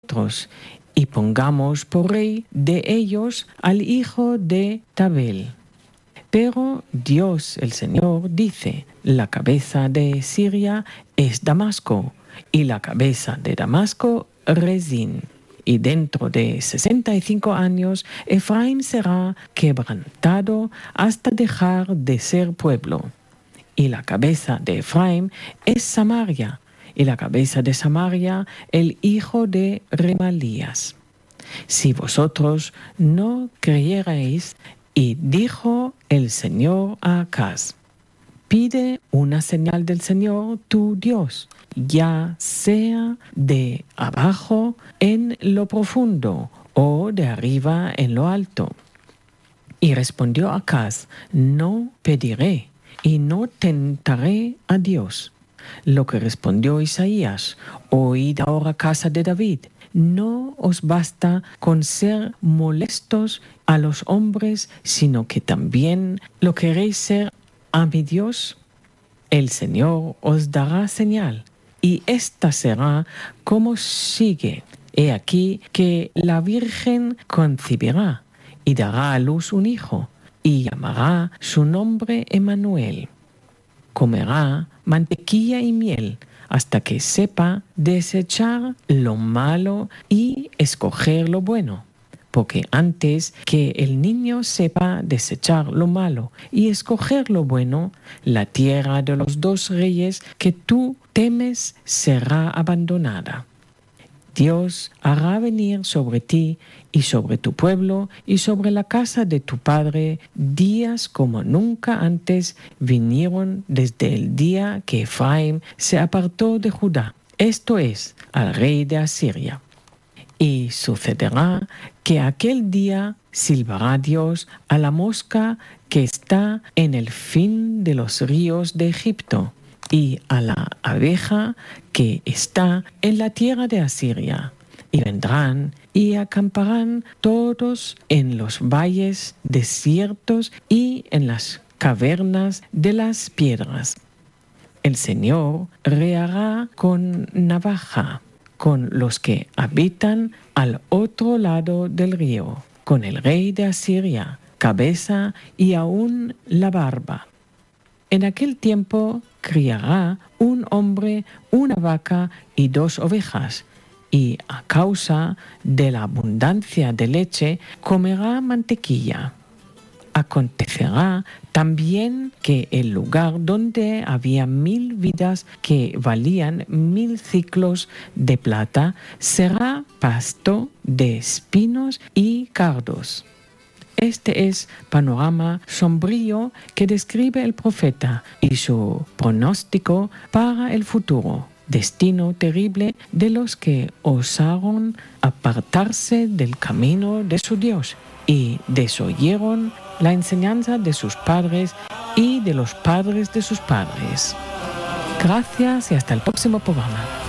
nosotros, y pongamos por rey de ellos al hijo de Tabel. Pero Dios el Señor dice: la cabeza de Siria es Damasco, y la cabeza de Damasco Rezín. Y dentro de 65 años Efraín será quebrantado hasta dejar de ser pueblo. Y la cabeza de Efraín es Samaria, y la cabeza de Samaria el hijo de Remalías. Si vosotros no creyerais, y dijo el Señor a Acaz: pide una señal del Señor tu Dios, ya sea de abajo en lo profundo o de arriba en lo alto. Y respondió Acaz: no pediré y no tentaré a Dios. Lo que respondió Isaías: oíd ahora, casa de David, no os basta con ser molestos a los hombres, sino que también lo queréis ser a mi Dios. El Señor os dará señal, y esta será como sigue: he aquí que la Virgen concebirá y dará a luz un hijo, y llamará su nombre Emmanuel. Comerá mantequilla y miel hasta que sepa desechar lo malo y escoger lo bueno. Porque antes que el niño sepa desechar lo malo y escoger lo bueno, la tierra de los dos reyes que tú temes será abandonada. Dios hará venir sobre ti y sobre tu pueblo y sobre la casa de tu padre días como nunca antes vinieron desde el día que Efraín se apartó de Judá, esto es, al rey de Asiria. Y sucederá que aquel día silbará Dios a la mosca que está en el fin de los ríos de Egipto, y a la abeja que está en la tierra de Asiria, y vendrán y acamparán todos en los valles desiertos y en las cavernas de las piedras. El Señor reará con navaja con los que habitan al otro lado del río, con el rey de Asiria, cabeza y aún la barba. En aquel tiempo criará un hombre una vaca y 2 ovejas, y a causa de la abundancia de leche comerá mantequilla. Acontecerá también que el lugar donde había 1000 vidas que valían 1000 ciclos de plata será pasto de espinos y cardos. Este es panorama sombrío que describe el profeta y su pronóstico para el futuro, destino terrible de los que osaron apartarse del camino de su Dios y desoyeron la enseñanza de sus padres y de los padres de sus padres. Gracias y hasta el próximo programa.